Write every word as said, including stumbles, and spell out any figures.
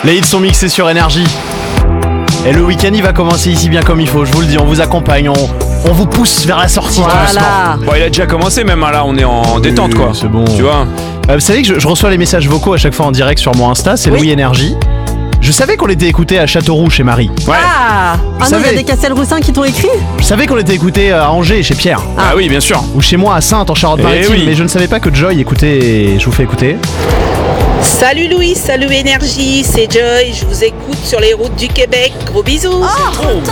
Les hits sont mixés sur Énergie. Et le week-end il va commencer ici bien comme il faut, je vous le dis, on vous accompagne, on, on vous pousse vers la sortie. Voilà. Bon, il a déjà commencé même, hein, là on est en détente Oui, quoi. c'est bon. Tu vois. Euh, vous savez que je, je reçois les messages vocaux à chaque fois en direct sur mon Insta, c'est Oui. Louis Énergie. Je savais qu'on était écouté à Châteauroux chez Marie. Ouais. Ah, ah non, il y a savez. des Castelroussins qui t'ont écrit. Je savais qu'on était écouté à Angers chez Pierre. Ah, oui, bien sûr. Ou chez moi à Sainte en Charente-Maritime, Eh oui. mais je ne savais pas que Joy écoutait. Je vous fais écouter. Salut Louis, salut Énergie, c'est Joy, je vous écoute sur les routes du Québec, gros bisous.